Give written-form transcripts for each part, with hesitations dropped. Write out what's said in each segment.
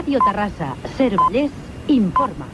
Ràdio Terrassa, Cervellés, informa.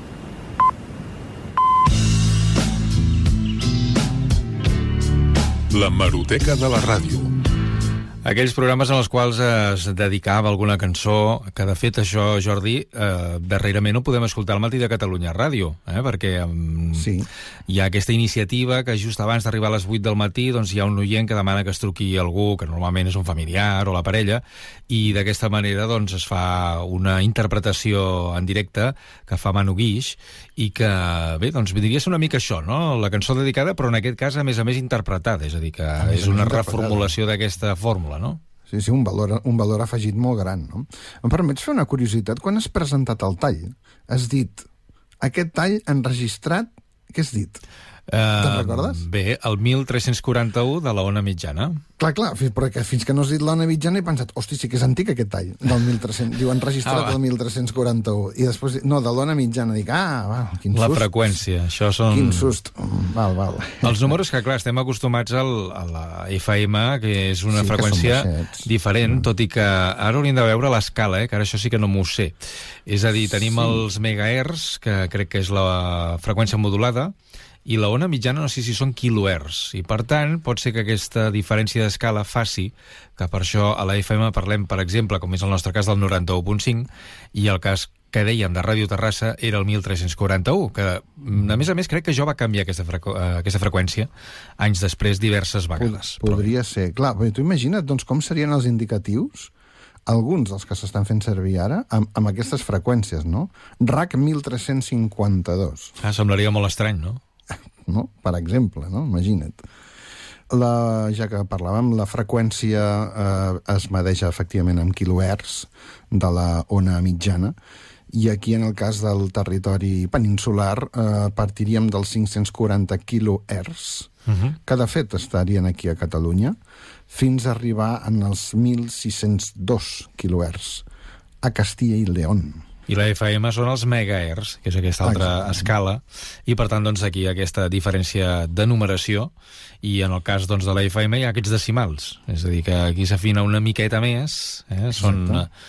La hemeroteca de la ràdio. Aquells programes en els quals es dedicava alguna cançó, que de fet això, Jordi, darrerament ho podem escoltar al Matí de Catalunya Ràdio, perquè sí. Hi ha aquesta iniciativa que just abans d'arribar a les 8 del matí doncs hi ha un oient que demana que es truqui algú, que normalment és un familiar o la parella, i d'aquesta manera doncs es fa una interpretació en directe que fa Manu Guix, i que, bé, doncs diria ser una mica això, no? La cançó dedicada, però en aquest cas, a més interpretada, és a dir, que és una reformulació d'aquesta fórmula, no? Sí, sí, un valor afegit molt gran, no? Em permets fer una curiositat? Quan has presentat el tall, has dit, aquest tall enregistrat, què has dit? Te'n recordes? Bé, el 1341 de la Ona Mitjana. Clar, perquè fins que no has dit l'Ona Mitjana he pensat, hosti, sí que és antic aquest tall, del 1300, diu enregistrat el 1341, i després, no, de l'Ona Mitjana, dic, quin sust. La freqüència, això són... Quin sust, val. Els números que, clar, estem acostumats a la FM, que és una freqüència diferent, tot i que ara hauríem de veure l'escala, que ara això sí que no m'ho sé. És a dir, tenim els megahertz, que crec que és la freqüència modulada, i la ona mitjana no sé si són kilohertz, i per tant pot ser que aquesta diferència d'escala faci que per això a la FM parlem, per exemple, com és el nostre cas del 91.5, i el cas que dèiem de Ràdio Terrassa era el 1341, que a més crec que jo va canviar aquesta freqüència anys després diverses vegades. Podria ser, clar, però tu imagina't doncs, com serien els indicatius, alguns dels que s'estan fent servir ara, amb aquestes freqüències, no? RAC 1352. Semblaria molt estrany, no? No? Per exemple, no? Imagina't. Ja que parlàvem, la freqüència es medeix efectivament amb kilohertz de la ona mitjana, i aquí en el cas del territori peninsular partiríem dels 540 kilohertz, que de fet estarien aquí a Catalunya, fins a arribar en els 1.602 kilohertz a Castilla i León. I la FM són els megahertz, que és aquesta altra escala, i per tant doncs, aquí hi ha aquesta diferència de numeració, i en el cas doncs, de la FM hi ha aquests decimals, és a dir, que aquí s'afina una miqueta més, són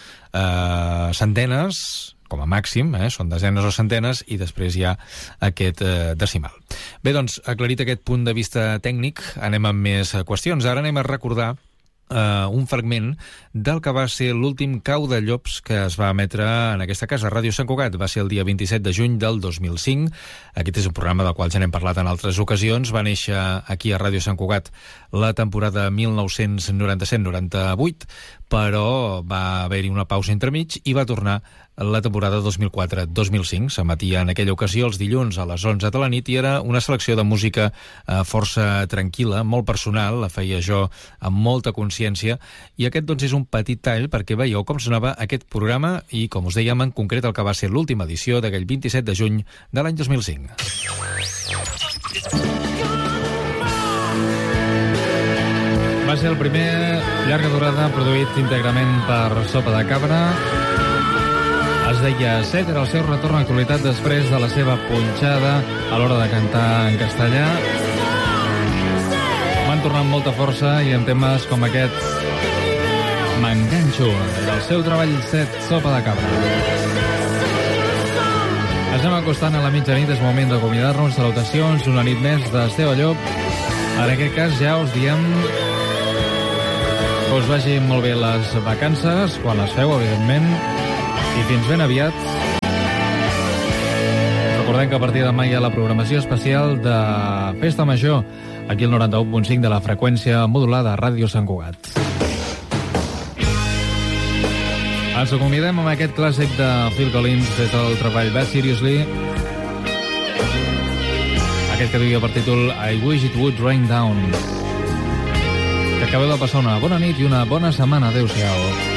centenes, com a màxim, són desenes o centenes, i després hi ha aquest decimal. Bé, doncs, aclarit aquest punt de vista tècnic, anem amb més qüestions. Ara anem a recordar un fragment del que va ser l'últim Cau de Llops que es va emetre en aquesta casa, Ràdio Sant Cugat. Va ser el dia 27 de juny del 2005. Aquest és un programa del qual ja n'hem parlat en altres ocasions. Va néixer aquí a Ràdio Sant Cugat la temporada 1997-98, però va haver-hi una pausa entremig i va tornar la temporada 2004-2005. S'emetia en aquella ocasió els dilluns a les 11 de la nit i era una selecció de música força tranquil·la, molt personal, la feia jo amb molta consciència, i aquest doncs és un petit tall perquè veieu com sonava aquest programa i, com us dèiem, en concret el que va ser l'última edició d'aquell 27 de juny de l'any 2005. Va ser el primer llarga durada produït íntegrament per Sopa de Cabra. Es deia Set, era el seu retorn a l'actualitat després de la seva punxada a l'hora de cantar en castellà. Van tornar amb molta força i en temes com aquest M'enganxo, del seu treball Set, Sopa de Cabra. Ens anem acostant a la mitjanit, és moment d'acomiadar-nos. Salutacions, una nit més d'Esteve Llop. En aquest cas ja us diem que us vagin molt bé les vacances, quan les feu, evidentment, i fins ben aviat. Recordem que a partir de demà hi ha la programació especial de Festa Major, aquí al 91.5 de la freqüència modulada a Ràdio Sant Cugat. Ens acomiadem amb aquest clàssic de Phil Collins des del treball Bad Seriously. Aquest que duia per títol I Wish It Would Rain Down. Que acabeu de passar una bona nit i una bona setmana. Adéu-siau.